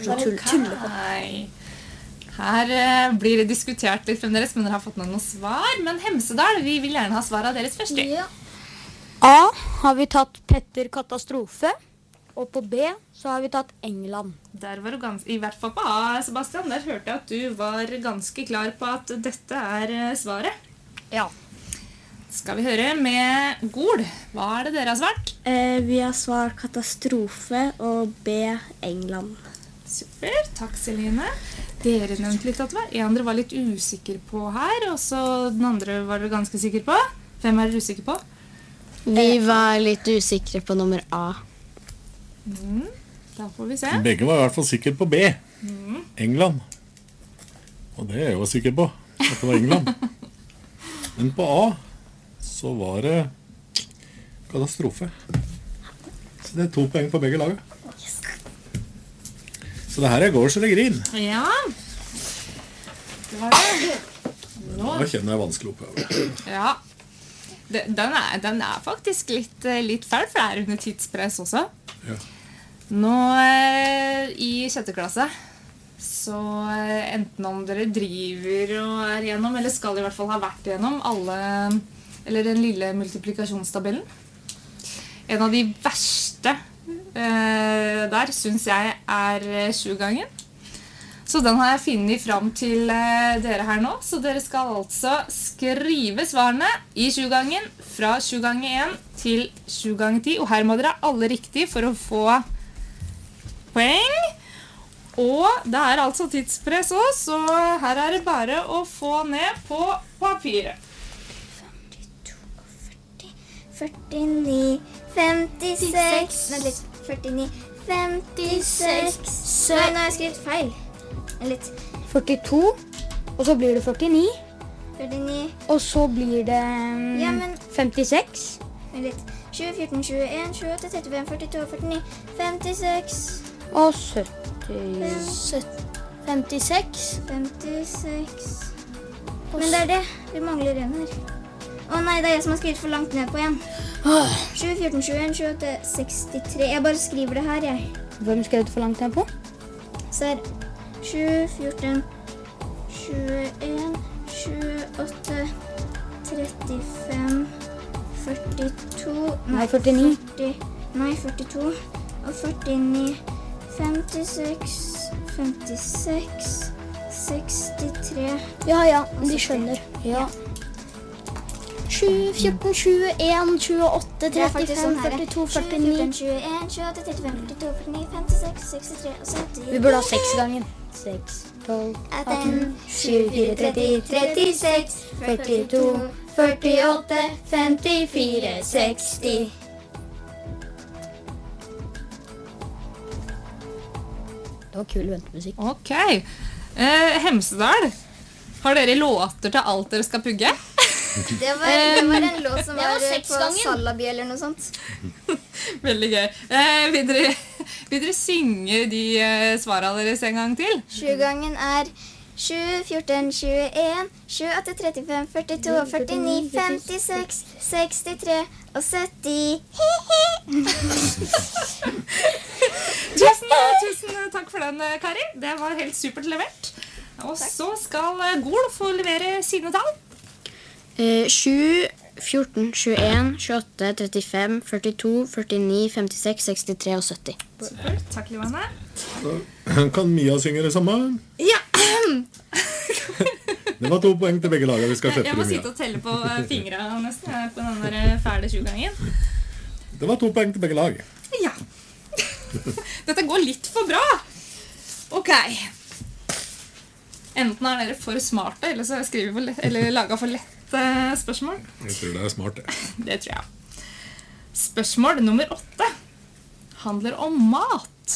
så tulle på. Her blir det diskutert litt fremdeles, men dere har fått noen svar. Men Hemsedal, vi vil gjerne ha svar av deres først. Ja. A har vi tatt Petter Katastrofe, og på B så har vi tatt England. Der var du I hvert fall på A, Sebastian. Der hørte jeg at du var ganske klar på at dette svaret. Ja. Skal vi høre med Gol. Hva det dere har svart? Vi har svart katastrofe og B England. Super, takk Celine. Dere nevnte litt at en av dere var litt usikker på her, og så den andre var dere ganske sikker på. Hvem dere usikker på? Vi var litt usikre på nummer A. Da får vi se. Begge var I hvert fall sikre på B. England. Og det jeg jo sikker på, at det var England. Men på A så var det katastrofe. Så det 2 poeng på begge laget. Så det her går så det grin. Ja. Det var det. Nå kjenner jeg vanskelig oppgave. Ja. Den faktisk litt feil, for det under tidspress også. Ja. Nå I 6. klasse, så enten om dere driver og gjennom, eller skal I hvert fall ha vært gjennom eller den lille multiplikasjonstabellen. En av de verste der synes jeg 7-gangen. Så den har jeg funnet fram til dere her nå. Så dere skal altså skrive svarene I 7-gangen fra 7 ganger 1 til 7 ganger 10. Og her må dere alle riktig for å få poeng. Og det altså tidspress også, så her det bare å få ned på papiret. 49, 56, 49, 56, Nei, nå har jeg skrevet feil. Litt. 42, og så blir det 49. 49. Og så blir det Ja, men 56. Litt. 20, 14, 21, 28, 35, 42, 49, 56. Og 70. 56. 56. Men det det. Vi mangler en her. Å nei, det jeg som har skrevet for langt ned på igjen. 20, 14, 21, 28, 63. Jeg bare skriver det her, jeg. Hvem skrev det for langt ned på? Så 7, 14, 21, 28, 35, 42, Nei, 49. 42, og 49, 56, 56, 63. Ja, de skjønner. Ja. 7, 14, 21, 28, 35, 42, 49. 21, 28, 35, 42, 49, 56, 63 og 70. Vi burde ha 6 ganger. 6, 12, 18, 24, 30, 36, 42, 48, 54, 60. Det var kul ventemusikk. Ok. Hemsedal, har dere låter til alt dere skal pugge? Det var en låt som var på gangen. Salaby eller noe sånt. Veldig gøy. Vil dere synge de svarene deres en gang til? 7-gangen 7, 14, 21, 28, 35, 42, 49, 56, 63 og 70. Tusen takk for den, Kari. Det var helt supert levert. Og så skal Gol få levere sine tall. 7, 14, 21, 28, 35, 42, 49, 56, 63 og 70. Super, takk Johanne. Kan Mia synge det samme? Ja. Det var 2 poeng til begge lager. Vi skal Jeg må slippe det, sitte Mia. og telle på fingrene nesten på den der fæle 20-gangen. Det var 2 poeng til begge lag. Ja. Dette går litt for bra. Ok. Enten dere for smarte, eller så skriver vi eller lager for lette spørsmål. Jeg tror det smart, det. Det tror jeg. Spørsmål nummer 8 handler om mat.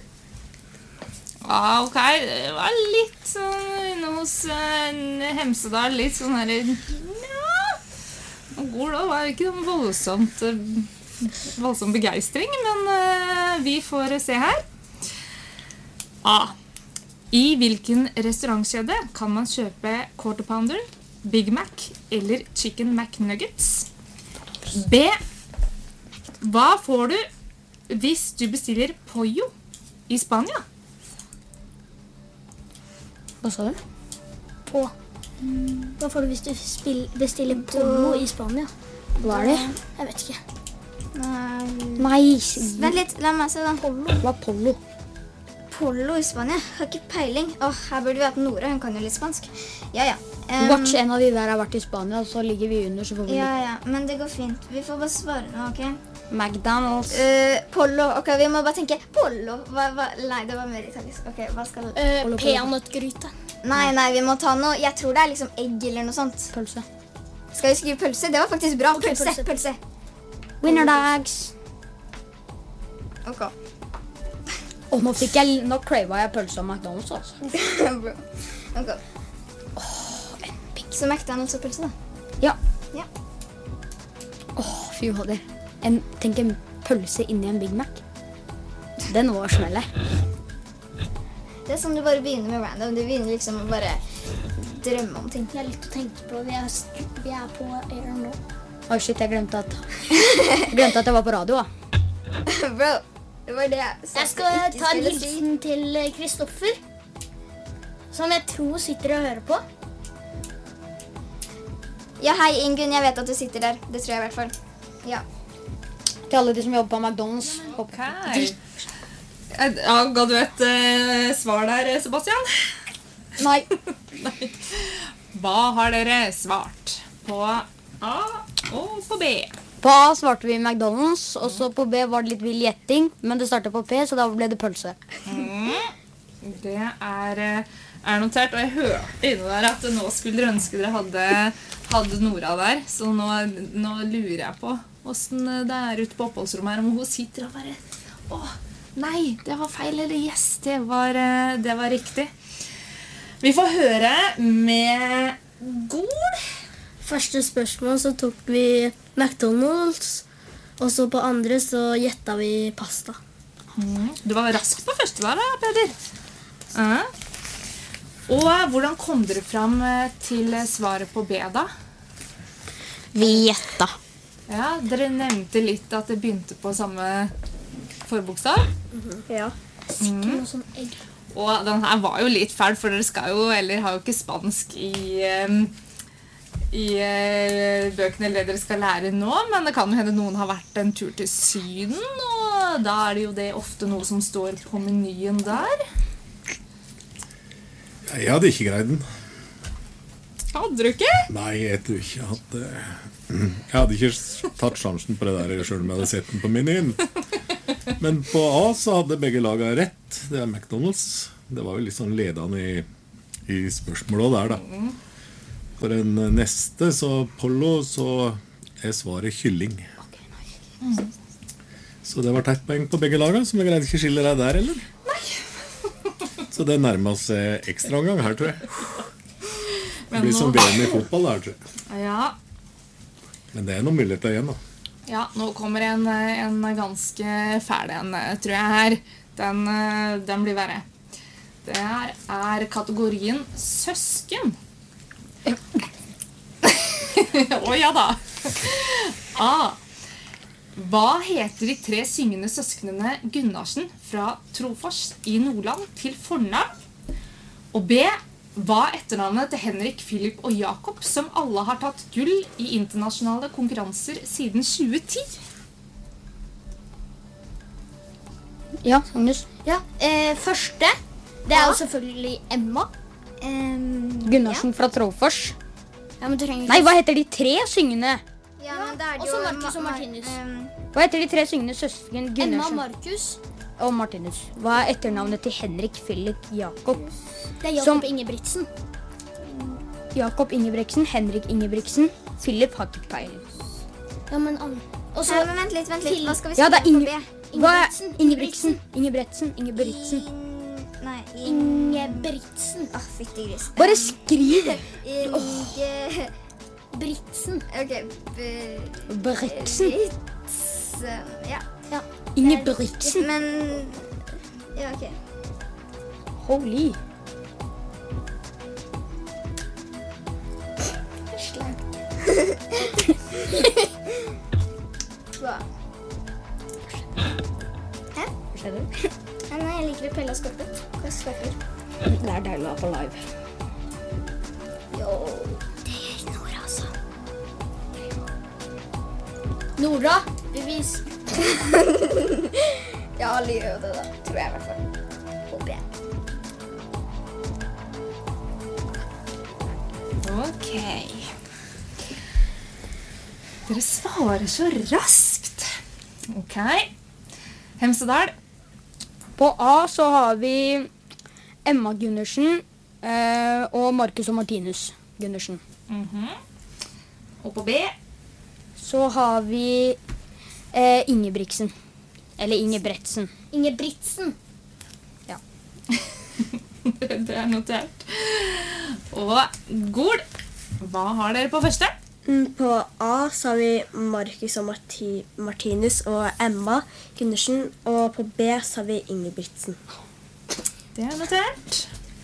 Ok, det var litt sånn inne hos Hemsedal, litt sånn her, ja, god da, var ikke noen voldsom begeistring, men vi får se her. I hvilken restaurantkjede kan man kjøpe Quarter Pounder, Big Mac eller Chicken McNuggets? B. Hva får du hvis du bestiller pollo i Spania? Hva sa du? På. Hva får du hvis du bestiller pollo i Spania? Hva er det? Jeg vet ikke. Nei, Vent litt, la meg se da. hva er pollo? Pollo i Spania? Har ikke peiling. Her burde vi hatt Nora, hun kan jo litt spansk. Ja. Watch, en av de der har vært i Spania, så ligger vi under, så får vi Ja, men det går fint. Vi får bare svare nå, ok? McDonald's. Pollo, ok, vi må bare tenke. Pollo, nei, det var mer italiensk. Ok, hva skal... Peanøttgryte. Nei, vi må ta noe. Jeg tror det er liksom egg eller noe sånt. Pølse. Skal vi skrive pølse? Det var faktisk bra. Ok, Pølse. Winner dogs. Ok. Nå crava jeg pølse av McDonald's, altså. Bro. Ok. Så McDonald's og pølse da? Ja. Ja. Fy fader. Tenk en pølse inni en Big Mac. Den var smelle. Det er sånn du bare begynner med random. Du begynner liksom å bare drømme om ting. Jeg har litt å tenke på. Vi er på air nå. Oi, shit, jeg glemte at jeg var på radio, da. Bro, det var det jeg sa. Jeg skal ikke ta en skulle si. hilsen til Kristoffer, som jeg tror sitter og hører på. Ja, hei Ingunn, jeg vet at du sitter der. Det tror jeg i hvert fall. Ja. Til alle de som jobber på McDonald's. Ok. Ja, ga du et svar der, Sebastian? Nei. Nei. Hva har dere svart på A og på B? På A svarte vi McDonald's, og så på B var det litt vill gjetting, men det startet på P, så da ble det pølse. Det er notert, og jeg hørte inne der at nå skulle dere ønske dere hadde Nora der, så nå lurer jeg på hvordan det er ute på oppholdsrommet her, om hun sitter og bare, nei, det var feil, eller yes, det var riktig. Vi får høre med Gol. Første spørsmål så tok vi McDonald's, og så på andre så gjettet vi pasta. Du var rask på første der, Peder. Og hvordan kom dere fram til svaret på B da? Vi gjetta. Ja, dere nevnte litt at det begynte på samme forbokstav. Ja. Sikkert noe sånn egg. Og den her var jo litt fæl, for dere skal jo, eller har jo ikke spansk i bøkene eller dere skal lære nå, men det kan jo hende noen har vært en tur til Syden, og da er det jo det ofte noe som står på menyen der. Jeg hadde ikke greid den. Hadde du ikke? Nei, jeg tror ikke jeg hadde ikke tatt sjansen på det der selv om jeg hadde sett den på menyen. Men på A så hadde begge laget rett. Det er McDonald's. Det var jo litt sånn ledende i spørsmålet der da. For den neste, så Pollo, så er svaret kylling. Så det var 1 poeng på begge laget, så vi greide ikke skille deg der, eller? Så det nærmer oss ekstra omgang her, tror jeg. Det blir som VM i fotball der, tror jeg. Ja. Men det er noen muligheter igjen, da. Ja, nå kommer en ganske fæl en, tror jeg her. Den blir verre. Det er kategorien søsken. Ja da. A. Hva heter de 3 syngende søsknene Gunnarsen fra Trofors i Nordland til fornavn? Og B. Hva er etternavnet til Henrik, Philip og Jakob, som alle har tatt gull i internasjonale konkurranser siden 2010? Ja, Agnes. Ja, første, det er jo selvfølgelig Emma. Gunnarsen fra Trofors. Ja, men du trenger Nei, hva heter de 3 syngende? Ja, men da er det Også jo... Marcus og Martinus. Hva heter de 3 syngende søsken Emma, Gunnarsen Markus, og Martinus? Hva er etternavnet til Henrik, Philip, Jakob? det er Som- Jakob Ingebrigtsen. Jakob Ingebrigtsen, Henrik Ingebrigtsen, Philip har ikke peiling. Ja, men og så Men vent litt. Hva skal vi Ja, det er skrive på B? Hva er Ingebrigtsen? Ingebrigtsen. Nei, Ingebrigtsen. fytti gris. Bare skriv! Britsen. Ok, Briksen. ja. Ingebrigtsen. Men... Ja, ok. Holy. Hva? Hva skjedde? Nei, jeg liker å pelle og skorpe. Hva skorper? Det er deilig å være på live. Jo, det er Nora, altså. Nora, bevis. Ja, alle gjør jo det da, tror jeg i hvert fall. Håper jeg. Ok. Dere svarer så raskt. Ok. Hemsedal. På A så har vi Emma Gundersen og Markus og Martinus Gundersen. Og på B. Så har vi Ingebrigtsen. Eller Ingebretsen. Ingebrigtsen. Det er notert. Og Gol. Hva har dere på første? På A så har vi Markus og Martinus og Emma Gundersen, og på B så har vi Ingebrigtsen. Det er notert.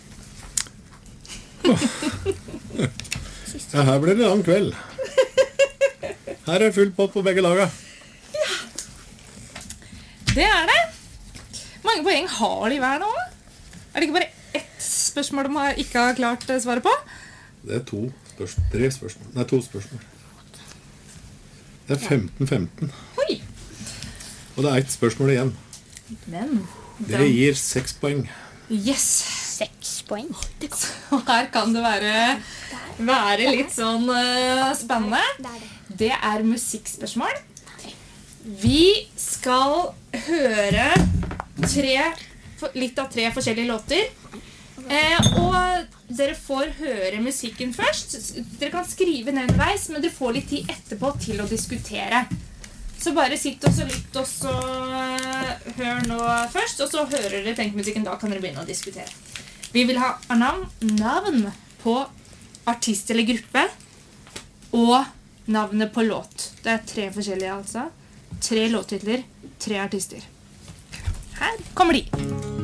Ja, her blir det lang kveld. Her er full pott på begge laga. Det er det. Mange poeng har de hver nå? Er det ikke bare ett spørsmål de ikke har klart svaret på? Det er 2 spørsmål. Nei, 2 spørsmål. Det er 15-15. Oi. Og det er 1 spørsmål igjen. Men Det gir 6 poeng. yes. 6 poeng. Og her kan det være litt sånn spennende. Det er musikkspørsmål. Vi skal høre litt av 3 forskjellige låter. Og dere får høre musikken først. Dere kan skrive ned underveis, men dere får litt tid etterpå til å diskutere. Så bare sitt og så lytt, og så hør nå først, og så hører dere tenkmusikken, da kan dere begynne å diskutere. Vi vil ha navn på artist eller gruppe, og navnet på låt. Det er 3 forskjellige, altså. 3 låttitler, 3 artister. Her kommer de.